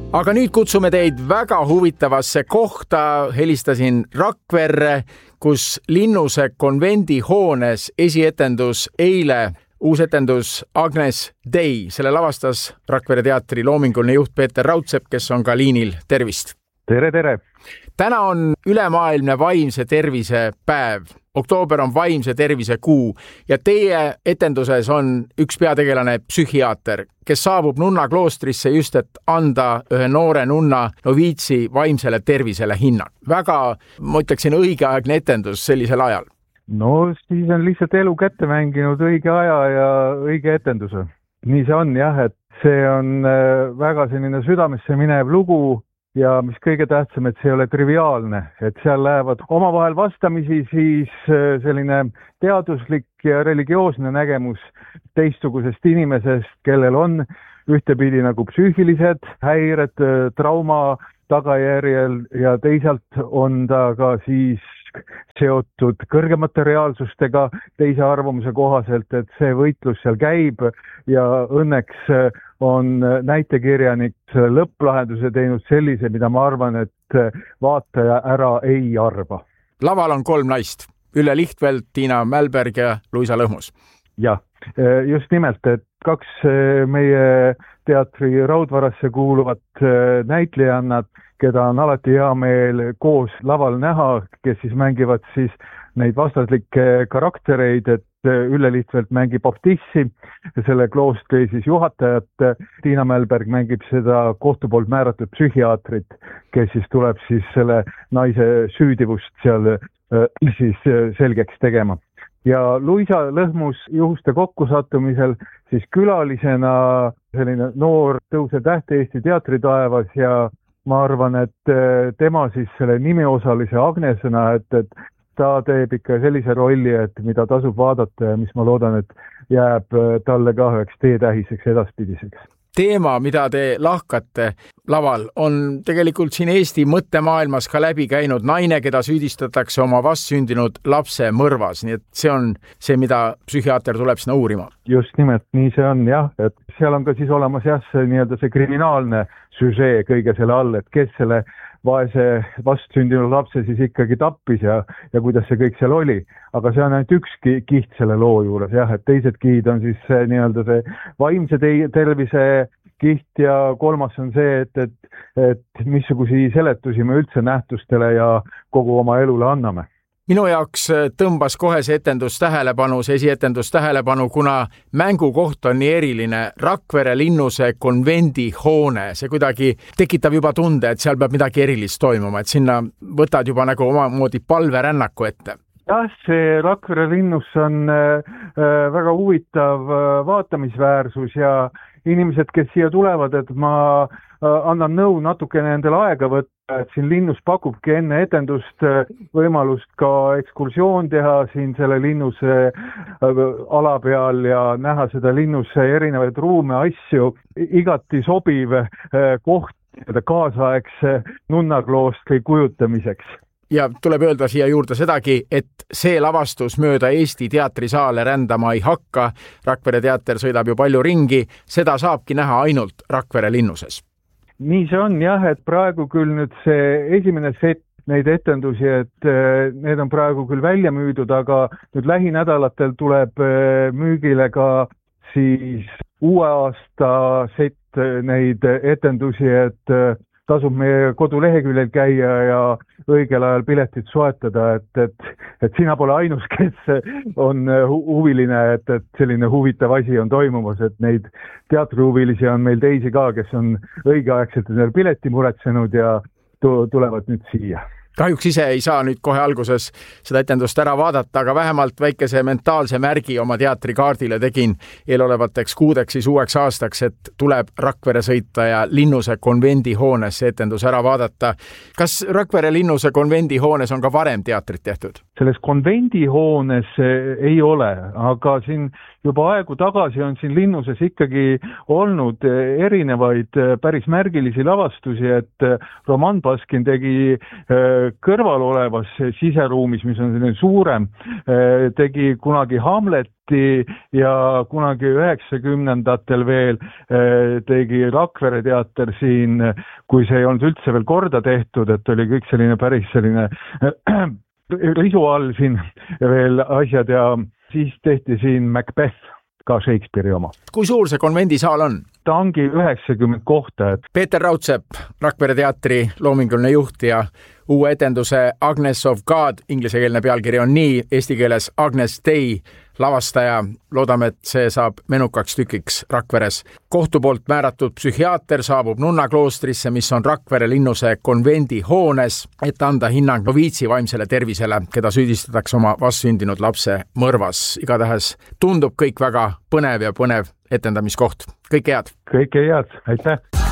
Aga nüüd kutsume teid väga huvitavasse kohta. Helistasin Rakverre, kus Linnuse konvendi hoones esietendus eile. Uus etendus Agnes Day. Selle lavastas Rakvere teatri loominguline juht Peeter Raudsepp, kes on ka liinil. Tervist! Tere, tere! Täna on ülemaailmne vaimse tervise päev. Oktoober on vaimse tervise kuu ja teie etenduses on üks peategelane psühhiaater, kes saabub nunna kloostrisse just, et anda ühe noore nunna noviitsi vaimsele tervisele hinnang. Väga, ma ütleksin, õigeaegne etendus sellisel ajal. No siis on lihtsalt elu kätte mänginud õige aja ja õige etenduse. Nii see on jah, et see on väga selline südamesse minev lugu ja mis kõige tähtsam, et see ei ole triviaalne, et seal lähevad omavahel vastamisi siis selline teaduslik ja religioosne nägemus teistsugusest inimesest, kellel on ühtepidi nagu psüühilised häired, trauma tagajärjel ja teisalt on ta ka siis seotud kõrgemate reaalsustega teise arvamuse kohaselt, et see võitlus seal käib ja õnneks on näitekirjanik lõpplahenduse teinud sellise, mida ma arvan, et vaataja ära ei arva. Laval on 3 naist. Ülle Lihtvelt, Tiina Mälberg ja Luisa Lõhmus. Jah, just nimelt, et 2 meie teatri raudvarasse kuuluvat näitlejannat, keda on alati hea meel koos laval näha, kes siis mängivad siis neid vastaslikke karaktereid, et Ülle Lihtvelt mängib abtissi, selle kloostri siis juhatajat, Tiina Mälberg mängib seda kohtu poolt määratud psühhiaatrit, kes siis tuleb siis selle naise süüdivust seal siis selgeks tegema. Ja Luisa Lõhmus juhuste kokkusattumisel siis külalisena selline noor tõusev täht Eesti teatritaevas ja ma arvan, et tema siis selle nimiosalise Agnesena, et ta teeb ikka sellise rolli, et mida tasub vaadata ja mis ma loodan, et jääb talle ka üheks teetähiseks edaspidiseks. Teema, mida te lahkate laval, on tegelikult siin Eesti mõttemaailmas ka läbi käinud naine, keda süüdistatakse oma vastsündinud lapse mõrvas. Nii et see on see, mida psühhiaater tuleb sinna uurima. Just nimelt, nii see on jah, et seal on ka siis olemas jah, see kriminaalne süžee kõige selle all, et kes selle vaese vastsündinud lapse siis ikkagi tappis ja kuidas see kõik seal oli. Aga see on ainult üks kiht selle loo juures, jah, et teised kihid on siis see vaimse tervise kiht ja kolmas on see, et missugusi seletusi me üldse nähtustele ja kogu oma elule anname. Minu jaoks tõmbas kohe see etendus tähelepanu, see esietendus tähelepanu, kuna mängukoht on nii eriline. Rakvere Linnuse konvendi hoone, see kuidagi tekitab juba tunde, et seal peab midagi erilist toimuma, et sinna võtad juba nagu omamoodi palverännaku ette. Jah, see Rakvere Linnus on väga huvitav vaatamisväärsus ja inimesed, kes siia tulevad, et ma annan nõu natukene endale aega võtta, et siin linnus pakubki enne etendust võimalust ka ekskursioon teha siin selle linnuse ala peal ja näha seda linnuse erinevaid ruume, asju, igati sobiv koht kaasaegse nunnakloostri kujutamiseks. Ja tuleb öelda siia juurde sedagi, et see lavastus mööda Eesti teatrisaale rändama ei hakka. Rakvere teater sõidab ju palju ringi, seda saabki näha ainult Rakvere Linnuses. Nii see on jah, et praegu küll nüüd see esimene set neid etendusi, et need on praegu küll välja müüdud, aga nüüd lähinädalatel tuleb müügile ka siis uue aasta set neid etendusi, et tasub meie koduleheküljel käia ja õigel ajal piletit soetada, et sina pole ainus, kes on huviline, et selline huvitav asi on toimumas, et neid teatrihuvilisi on meil teisi ka, kes on õigeaegselt pileti muretsenud ja tulevad nüüd siia. Kahjuks ise ei saa nüüd kohe alguses seda etendust ära vaadata, aga vähemalt väikese mentaalse märgi oma teatrikaardile tegin eelolevateks kuudeks siis uueks aastaks, et tuleb Rakvere sõita ja Linnuse konvendi hoones see etendus ära vaadata. Kas Rakvere Linnuse konvendi hoones on ka varem teatrit tehtud? selles konvendihoones ei ole, aga siin juba aegu tagasi on siin linnuses ikkagi olnud erinevaid päris märgilisi lavastusi, et Roman Baskin tegi kõrval olevas siseruumis, mis on selline suurem, tegi kunagi Hamleti ja kunagi 90-ndatel veel tegi Rakvere teater siin, kui see ei olnud üldse veel korda tehtud, et oli kõik selline päris selline risu all siin veel asjad ja siis tehti siin Macbeth, ka Shakespeare'i oma. Kui suur see konvendisaal on? Ta ongi 90 kohta. Peeter Raudsepp, Rakvere teatri loominguline juht ja uue etenduse Agnes of God, inglisekeelne pealkiri on nii, eesti keeles Agnes Day, lavastaja. Loodame, et see saab menukaks tükiks Rakveres. Kohtu poolt määratud psühhiaater saabub Nunna kloostrisse, mis on Rakvere linnuse konvendi hoones, et anda hinnang noviitsi vaimsele tervisele, keda süüdistatakse oma vastsündinud lapse mõrvas. Igatahes tundub kõik väga põnev etendamiskoht. Kõike head! Kõike head, aitäh!